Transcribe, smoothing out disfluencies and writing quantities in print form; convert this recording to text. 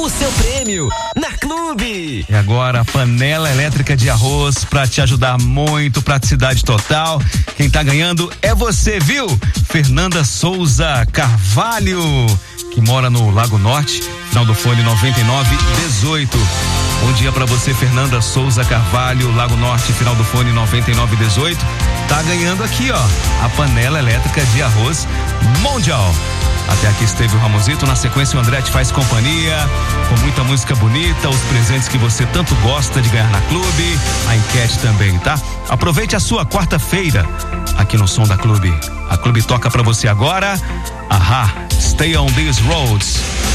o seu prêmio na Clube. E agora a panela elétrica de arroz pra te ajudar muito, praticidade total. Quem tá ganhando é você, viu? Fernanda Souza Carvalho, que mora no Lago Norte, final do fone 9918. Bom dia pra você, Fernanda Souza Carvalho, Lago Norte, final do fone 9918. Tá ganhando aqui, ó, a panela elétrica de arroz Mundial. Até aqui esteve o Ramosito, na sequência o André te faz companhia, com muita música bonita, os presentes que você tanto gosta de ganhar na Clube, a enquete também, tá? Aproveite a sua quarta-feira aqui no Som da Clube. A Clube toca pra você agora, Stay on These Roads.